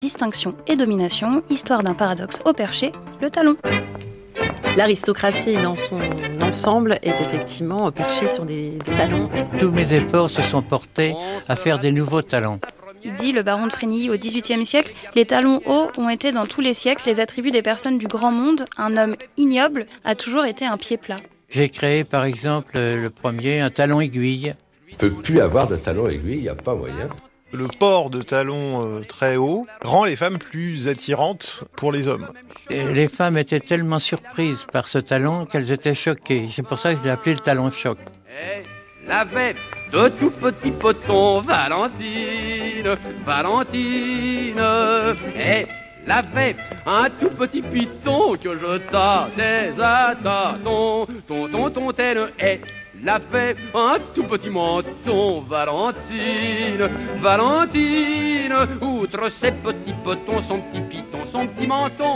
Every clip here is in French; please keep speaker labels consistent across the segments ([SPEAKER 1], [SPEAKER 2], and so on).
[SPEAKER 1] Distinction et domination, histoire d'un paradoxe au perché, le talon.
[SPEAKER 2] L'aristocratie dans son ensemble est effectivement perchée sur des talons.
[SPEAKER 3] Tous mes efforts se sont portés à faire des nouveaux talons.
[SPEAKER 1] Il dit le baron de Frénilly au XVIIIe siècle, les talons hauts ont été dans tous les siècles les attributs des personnes du grand monde. Un homme ignoble a toujours été un pied plat.
[SPEAKER 3] J'ai créé par exemple le premier, un talon aiguille.
[SPEAKER 4] On ne peut plus avoir de talon aiguille, il n'y a pas moyen.
[SPEAKER 5] Le port de talons très hauts rend les femmes plus attirantes pour les hommes.
[SPEAKER 3] Et les femmes étaient tellement surprises par ce talon qu'elles étaient choquées. C'est pour ça que je l'ai appelé le talon choc.
[SPEAKER 6] La veste de tout petit poton, Valentine, Valentine. La veste, un tout petit piton que je tâtais à tâtons, ton tel est. La fait un tout petit menton, Valentine, Valentine. Outre ses petits potons, son petit piton, son petit menton.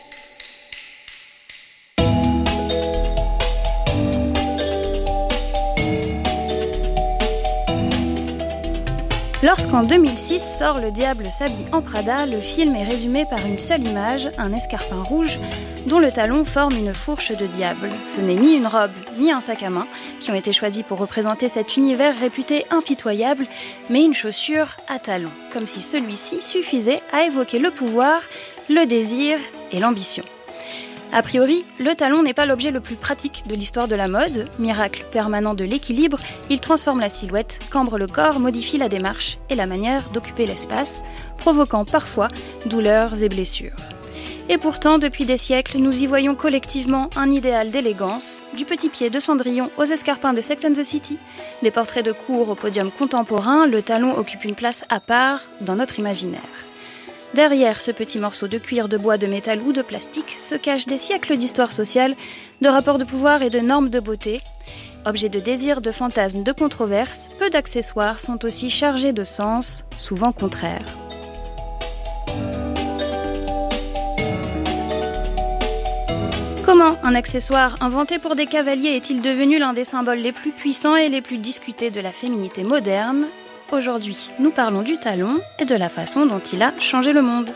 [SPEAKER 1] Lorsqu'en 2006 sort Le Diable s'habille en Prada, le film est résumé par une seule image, un escarpin rouge dont le talon forme une fourche de diable. Ce n'est ni une robe, ni un sac à main qui ont été choisis pour représenter cet univers réputé impitoyable, mais une chaussure à talons, comme si celui-ci suffisait à évoquer le pouvoir, le désir et l'ambition. A priori, le talon n'est pas l'objet le plus pratique de l'histoire de la mode. Miracle permanent de l'équilibre, il transforme la silhouette, cambre le corps, modifie la démarche et la manière d'occuper l'espace, provoquant parfois douleurs et blessures. Et pourtant, depuis des siècles, nous y voyons collectivement un idéal d'élégance, du petit pied de Cendrillon aux escarpins de Sex and the City, des portraits de cour au podium contemporain, le talon occupe une place à part dans notre imaginaire. Derrière ce petit morceau de cuir, de bois, de métal ou de plastique se cachent des siècles d'histoire sociale, de rapports de pouvoir et de normes de beauté. Objets de désir, de fantasmes, de controverses, peu d'accessoires sont aussi chargés de sens, souvent contraires. Comment un accessoire inventé pour des cavaliers est-il devenu l'un des symboles les plus puissants et les plus discutés de la féminité moderne ? Aujourd'hui, nous parlons du talon et de la façon dont il a changé le monde.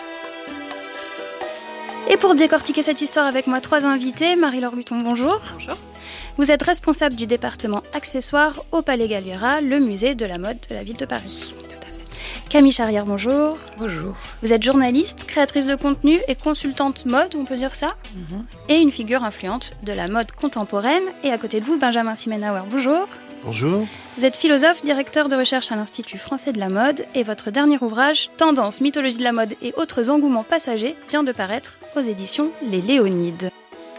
[SPEAKER 1] Et pour décortiquer cette histoire avec moi, 3 invités. Marie-Laure Luton, bonjour.
[SPEAKER 2] Bonjour.
[SPEAKER 1] Vous êtes responsable du département accessoires au Palais Galliera, le musée de la mode de la ville de Paris. Tout à fait. Camille Charrière, bonjour.
[SPEAKER 2] Bonjour.
[SPEAKER 1] Vous êtes journaliste, créatrice de contenu et consultante mode, on peut dire ça, et une figure influente de la mode contemporaine. Et à côté de vous, Benjamin Simenauer, bonjour.
[SPEAKER 5] Bonjour.
[SPEAKER 1] Vous êtes philosophe, directeur de recherche à l'Institut français de la mode et votre dernier ouvrage, Tendance, mythologie de la mode et autres engouements passagers, vient de paraître aux éditions Les Léonides.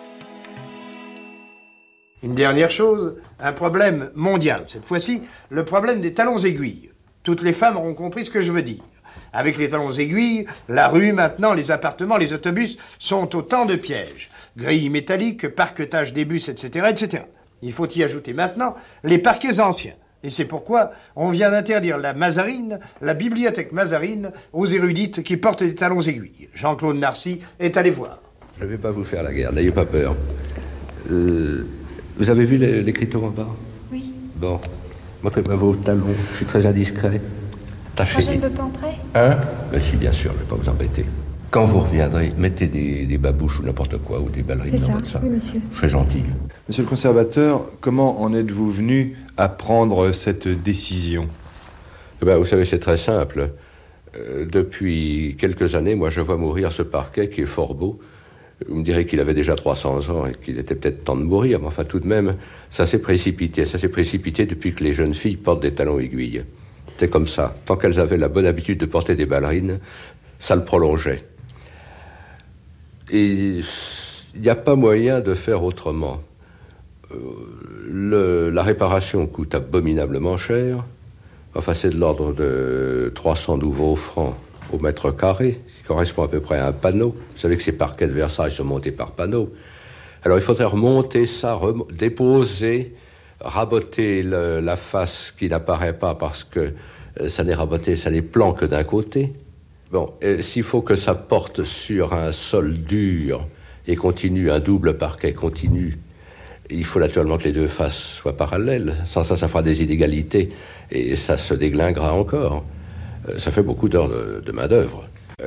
[SPEAKER 7] Une dernière chose, un problème mondial. Cette fois-ci, le problème des talons aiguilles. Toutes les femmes auront compris ce que je veux dire. Avec les talons aiguilles, la rue maintenant, les appartements, les autobus sont autant de pièges. Grilles métalliques, parquetages des bus, etc., etc. Il faut y ajouter maintenant les parquets anciens. Et c'est pourquoi on vient d'interdire la Mazarine, la bibliothèque Mazarine, aux érudites qui portent des talons aiguilles. Jean-Claude Narcy est allé voir.
[SPEAKER 4] Je ne vais pas vous faire la guerre, n'ayez pas peur. Vous avez vu l'écriture en bas ?
[SPEAKER 8] Oui.
[SPEAKER 4] Bon, montrez-moi vos talons, je suis très indiscret. Tâchez.
[SPEAKER 8] Moi, je ne peux pas entrer.
[SPEAKER 4] Hein ? Ben si, bien sûr, je ne vais pas vous embêter. Quand vous reviendrez, mettez des babouches ou n'importe quoi, ou des ballerines
[SPEAKER 8] C'est
[SPEAKER 4] dans
[SPEAKER 8] ça,
[SPEAKER 4] votre salle.
[SPEAKER 8] oui, monsieur.
[SPEAKER 4] Très gentil.
[SPEAKER 9] Monsieur le conservateur, comment en êtes-vous venu à prendre cette décision ?
[SPEAKER 4] Eh ben, vous savez, c'est très simple. Depuis quelques années, moi, je vois mourir ce parquet qui est fort beau. Vous me direz qu'il avait déjà 300 ans et qu'il était peut-être temps de mourir, mais enfin, tout de même, ça s'est précipité. Ça s'est précipité depuis que les jeunes filles portent des talons aiguilles. C'est comme ça. Tant qu'elles avaient la bonne habitude de porter des ballerines, ça le prolongeait. Et il n'y a pas moyen de faire autrement. La réparation coûte abominablement cher. Enfin, c'est de l'ordre de 300 nouveaux francs au mètre carré, ce qui correspond à peu près à un panneau. Vous savez que ces parquets de Versailles sont montés par panneau. Alors, il faudrait remonter ça, déposer, raboter la face qui n'apparaît pas parce que ça n'est raboté, ça n'est plan que d'un côté. Bon, s'il faut que ça porte sur un sol dur et continue, un double parquet continu, il faut naturellement que les deux faces soient parallèles. Sans ça, ça fera des inégalités et ça se déglinguera encore. Ça fait beaucoup d'heures de main-d'œuvre.